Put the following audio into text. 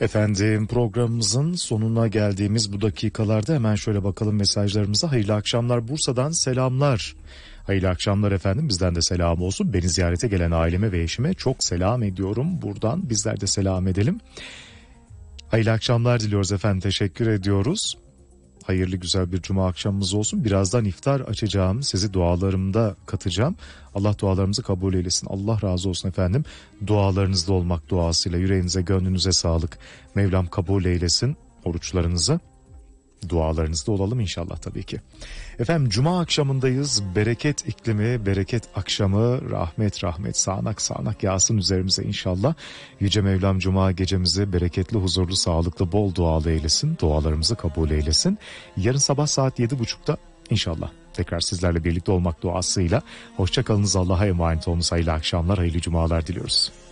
Efendim, programımızın sonuna geldiğimiz bu dakikalarda hemen şöyle bakalım mesajlarımıza. Hayırlı akşamlar, Bursa'dan selamlar. Hayırlı akşamlar efendim, bizden de selam olsun. Beni ziyarete gelen aileme ve eşime çok selam ediyorum. Buradan bizler de selam edelim. Hayırlı akşamlar diliyoruz efendim, teşekkür ediyoruz. Hayırlı güzel bir cuma akşamımız olsun. Birazdan iftar açacağım. Sizi dualarımda katacağım. Allah dualarımızı kabul eylesin. Allah razı olsun efendim. Dualarınızda olmak duasıyla yüreğinize, gönlünüze sağlık. Mevlam kabul eylesin oruçlarınızı. Dualarınızda olalım inşallah tabii ki. Efendim, cuma akşamındayız. Bereket iklimi, bereket akşamı, rahmet sağanak yağsın üzerimize inşallah. Yüce Mevlam cuma gecemizi bereketli, huzurlu, sağlıklı, bol dualı eylesin. Dualarımızı kabul eylesin. Yarın sabah saat 7.30'da inşallah tekrar sizlerle birlikte olmak duasıyla. Hoşça kalınız, Allah'a emanet olunuz. Hayırlı akşamlar, hayırlı cumalar diliyoruz.